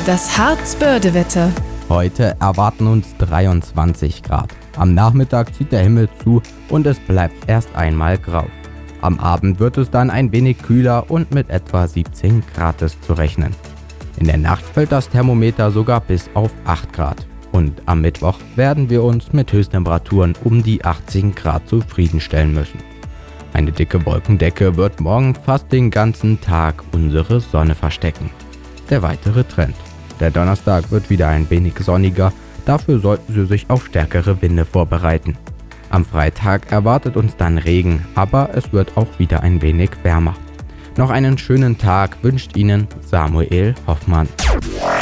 Das Harzbörde-Wetter. Heute erwarten uns 23 Grad. Am Nachmittag zieht der Himmel zu und es bleibt erst einmal grau. Am Abend wird es dann ein wenig kühler und mit etwa 17 Grad ist zu rechnen. In der Nacht fällt das Thermometer sogar bis auf 8 Grad. Und am Mittwoch werden wir uns mit Höchsttemperaturen um die 18 Grad zufriedenstellen müssen. Eine dicke Wolkendecke wird morgen fast den ganzen Tag unsere Sonne verstecken. Der weitere Trend. Der Donnerstag wird wieder ein wenig sonniger, dafür sollten Sie sich auf stärkere Winde vorbereiten. Am Freitag erwartet uns dann Regen, aber es wird auch wieder ein wenig wärmer. Noch einen schönen Tag wünscht Ihnen Samuel Hoffmann.